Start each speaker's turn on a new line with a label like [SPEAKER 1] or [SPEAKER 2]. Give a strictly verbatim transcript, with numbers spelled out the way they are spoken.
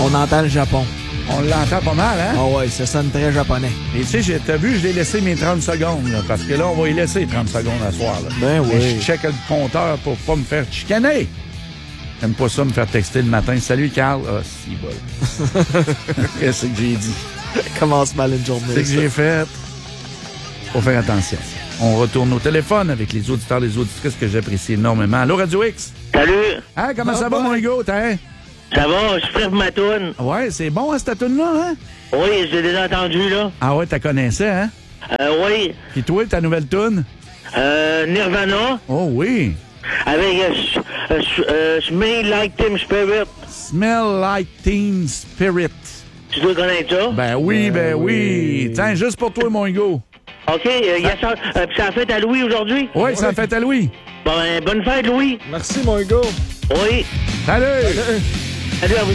[SPEAKER 1] On entend le Japon.
[SPEAKER 2] On l'entend pas mal, hein?
[SPEAKER 1] Ah oh ouais, ça sonne très japonais.
[SPEAKER 2] Et tu sais, t'as vu, je l'ai laissé mes trente secondes, là, parce que là, on va y laisser trente secondes à soir. Là.
[SPEAKER 1] Ben oui.
[SPEAKER 2] Et je check le compteur pour pas me faire chicaner. J'aime pas ça me faire texter le matin. Salut, Carl. Ah, si, bol. Qu'est-ce que j'ai dit?
[SPEAKER 1] Commence mal une journée.
[SPEAKER 2] C'est que j'ai fait. Faut faire attention. On retourne au téléphone avec les auditeurs, les auditrices que j'apprécie énormément. Allô, Radio X?
[SPEAKER 3] Salut!
[SPEAKER 2] Hein, comment
[SPEAKER 1] Ah,
[SPEAKER 2] ça va,
[SPEAKER 1] ben.
[SPEAKER 2] mon ego? T'as...
[SPEAKER 3] Ça va, je suis prêt pour ma toune.
[SPEAKER 2] Ouais, c'est bon, hein, cette toune-là, hein?
[SPEAKER 3] Oui, je l'ai déjà entendu, là.
[SPEAKER 2] Ah ouais, t'as connaissais, hein?
[SPEAKER 3] Euh, oui.
[SPEAKER 2] Puis toi, ta nouvelle toune?
[SPEAKER 3] Euh, Nirvana,
[SPEAKER 2] Oh oui.
[SPEAKER 3] avec euh, sh- euh, sh- euh, Smell Like Teen Spirit.
[SPEAKER 2] Smell Like Teen Spirit.
[SPEAKER 3] Tu dois connaître ça?
[SPEAKER 2] Ben oui, ben,
[SPEAKER 1] Ben
[SPEAKER 2] oui.
[SPEAKER 1] oui.
[SPEAKER 2] Tiens, juste pour toi, mon ego.
[SPEAKER 3] OK, euh, yes, sir. Euh, puis ça a fait à Louis aujourd'hui?
[SPEAKER 2] Oui, ça fait à Louis.
[SPEAKER 3] Bon, ben, bonne fête, Louis.
[SPEAKER 1] Merci, mon gars.
[SPEAKER 3] Oui.
[SPEAKER 2] Salut!
[SPEAKER 3] Salut à vous.